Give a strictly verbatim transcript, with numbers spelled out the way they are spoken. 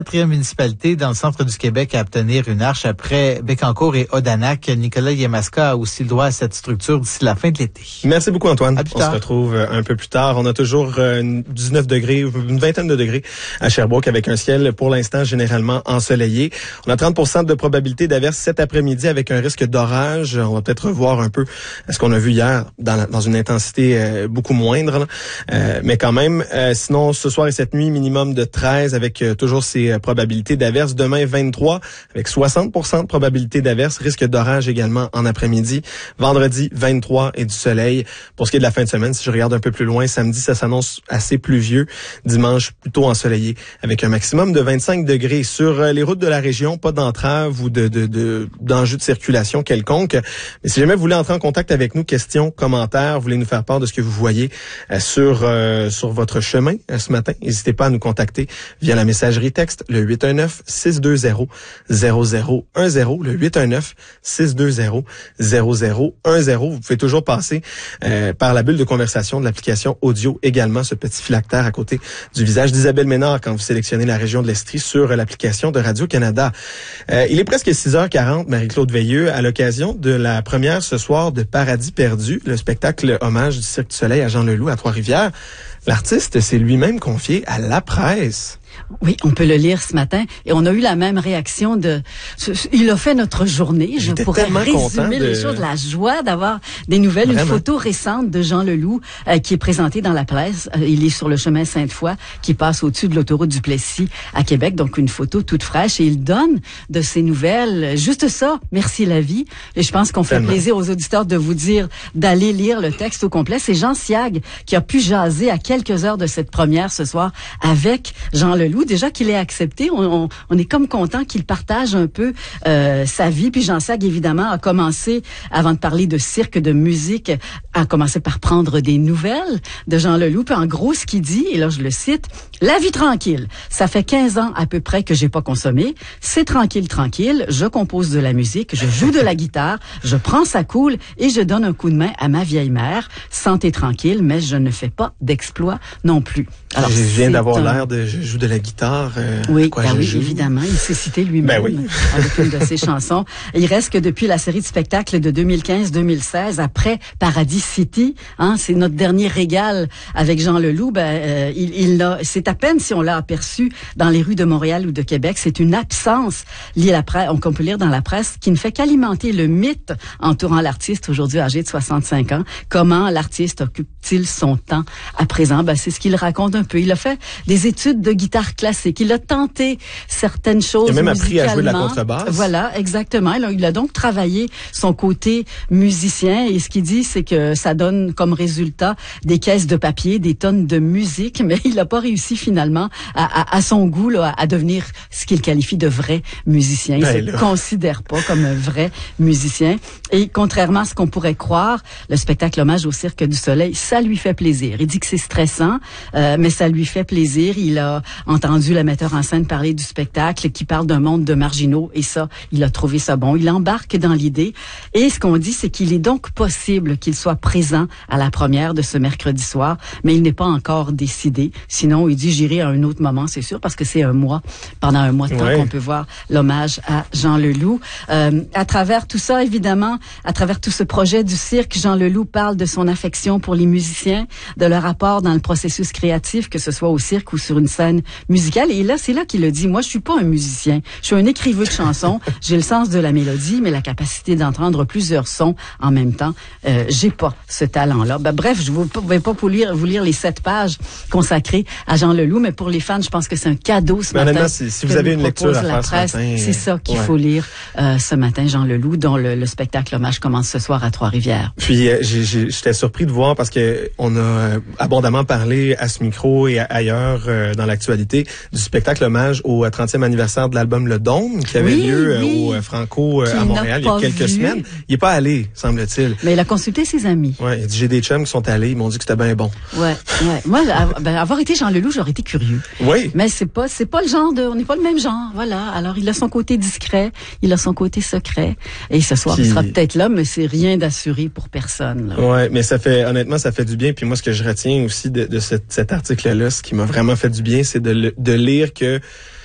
Quatrième municipalité dans le centre du Québec à obtenir une arche après Bécancour et Odanak. Nicolas Yamaska a aussi le droit à cette structure d'ici la fin de l'été. Merci beaucoup, Antoine. À plus On tard. se retrouve un peu plus tard. On a toujours dix-neuf degrés, une vingtaine de degrés à Sherbrooke avec un ciel pour l'instant généralement ensoleillé. On a trente pour cent de probabilité d'averse cet après-midi avec un risque d'orage. On va peut-être revoir un peu ce qu'on a vu hier dans, la, dans une intensité euh, beaucoup moindre. Euh, mais quand même, euh, sinon ce soir et cette nuit, minimum de treize avec euh, toujours ces probabilité d'averse. Demain, vingt-trois avec soixante pour cent de probabilité d'averse. Risque d'orage également en après-midi. Vendredi, vingt-trois et du soleil. Pour ce qui est de la fin de semaine, si je regarde un peu plus loin, samedi, ça s'annonce assez pluvieux. Dimanche, plutôt ensoleillé avec un maximum de vingt-cinq degrés. Sur les routes de la région, pas d'entrave ou de, de, de, d'enjeu de circulation quelconque. Mais si jamais vous voulez entrer en contact avec nous, questions, commentaires, vous voulez nous faire part de ce que vous voyez euh, sur, euh, sur votre chemin euh, ce matin, n'hésitez pas à nous contacter via la messagerie texte, le huit un neuf, six deux zéro, zéro zéro un zéro, le huit un neuf, six deux zéro, zéro zéro un zéro. Vous pouvez toujours passer euh, par la bulle de conversation de l'application audio également, ce petit phylactère à côté du visage d'Isabelle Ménard quand vous sélectionnez la région de l'Estrie sur l'application de Radio-Canada. Euh, il est presque six heures quarante, Marie-Claude Veilleux, à l'occasion de la première ce soir de Paradis perdu, le spectacle hommage du Cirque du Soleil à Jean Leloup à Trois-Rivières. L'artiste s'est lui-même confié à la presse. Oui, on peut le lire ce matin. Et on a eu la même réaction de... Il a fait notre journée. Je J'étais pourrais résumer de... les choses, la joie d'avoir des nouvelles. Vraiment. Une photo récente de Jean Leloup euh, qui est présentée dans la presse. Euh, il est sur le chemin Sainte-Foy qui passe au-dessus de l'autoroute du Plessis à Québec. Donc, une photo toute fraîche. Et il donne de ses nouvelles. Juste ça, merci la vie. Et je pense qu'on fait Tellement. plaisir aux auditeurs de vous dire d'aller lire le texte au complet. C'est Jean Siag qui a pu jaser à quelques heures de cette première ce soir avec Jean Leloup. Déjà qu'il ait accepté, on, on, on est comme content qu'il partage un peu euh, sa vie. Puis Jean Siag, évidemment, a commencé, avant de parler de cirque, de musique, a commencé par prendre des nouvelles de Jean Leloup. Puis en gros, ce qu'il dit, et là je le cite, « La vie tranquille. Ça fait quinze ans à peu près que j'ai pas consommé. C'est tranquille, tranquille. Je compose de la musique, je joue de la guitare, je prends ça cool et je donne un coup de main à ma vieille mère. Santé tranquille, mais je ne fais pas d'exploit non plus. » Alors, je viens d'avoir un... l'air de je joue de la guitare. Euh, oui, quoi ben je oui, joue. évidemment. Il s'est cité lui-même ben oui. avec une de ses chansons. Il reste que depuis la série de spectacles de deux mille quinze deux mille seize, après Paradis City, hein, c'est notre dernier régal avec Jean Leloup. Ben, euh, il, il l'a, c'est à peine si on l'a aperçu dans les rues de Montréal ou de Québec. C'est une absence liée à la presse, qu'on peut lire dans la presse, qui ne fait qu'alimenter le mythe entourant l'artiste aujourd'hui âgé de soixante-cinq ans. Comment l'artiste occupe-t-il son temps à présent? Ben, c'est ce qu'il raconte un peu. Il a fait des études de guitare classique. Il a tenté certaines choses musicalement. Il a même appris à jouer de la contrebasse. Voilà, exactement. Il a, il a donc travaillé son côté musicien et ce qu'il dit, c'est que ça donne comme résultat des caisses de papier, des tonnes de musique, mais il n'a pas réussi finalement à, à, à son goût là, à devenir ce qu'il qualifie de vrai musicien. Il ben ne se considère pas comme un vrai musicien. Et contrairement à ce qu'on pourrait croire, le spectacle Hommage au Cirque du Soleil, ça lui fait plaisir. Il dit que c'est stressant, euh, mais ça lui fait plaisir. Il a entendu la metteur en scène parler du spectacle qui parle d'un monde de marginaux et ça, il a trouvé ça bon. Il embarque dans l'idée. Et ce qu'on dit, c'est qu'il est donc possible qu'il soit présent à la première de ce mercredi soir, mais il n'est pas encore décidé. Sinon, il dit, j'irai à un autre moment, c'est sûr, parce que c'est un mois, pendant un mois de temps ouais. qu'on peut voir l'hommage à Jean Leloup. Euh, à travers tout ça, évidemment, à travers tout ce projet du cirque, Jean Leloup parle de son affection pour les musiciens, de leur apport dans le processus créatif, que ce soit au cirque ou sur une scène musicale. Et là, c'est là qu'il a dit, moi, je suis pas un musicien. Je suis un écrivain de chansons. J'ai le sens de la mélodie, mais la capacité d'entendre plusieurs sons en même temps, euh, j'ai pas ce talent-là. Ben, bref, je ne vais pas vous lire, vous lire les sept pages consacrées à Jean Leloup, mais pour les fans, je pense que c'est un cadeau ce mais matin. Si, si vous avez une lecture à faire presse, ce matin, c'est ça qu'il ouais. faut lire euh, ce matin, Jean Leloup, dont le, le spectacle Hommage commence ce soir à Trois-Rivières. Puis, euh, j'étais surpris de voir parce que on a euh, abondamment parlé à ce micro et à, ailleurs euh, dans l'actualité du spectacle Hommage au trentième anniversaire de l'album Le Dôme qui avait oui, lieu oui. au euh, Franco euh, à Montréal il y a quelques vu. semaines. Il est pas allé, semble-t-il. Mais il a consulté ses amis. Ouais, il dit j'ai des chums qui sont allés, ils m'ont dit que c'était bien bon. Ouais, ouais. Moi, ben, avoir été Jean Leloup, j'aurais été curieux. Oui. Mais c'est pas, c'est pas le genre de, on n'est pas le même genre, voilà. Alors il a son côté discret, il a son côté secret, et ce soir Puis... il sera peut-être là, mais c'est rien d'assuré pour personne. Là. Ouais, mais ça fait, honnêtement, ça fait du bien. Puis moi, ce que je retiens aussi de, de cet, cet article-là, ce qui m'a vraiment fait du bien, c'est de, de lire que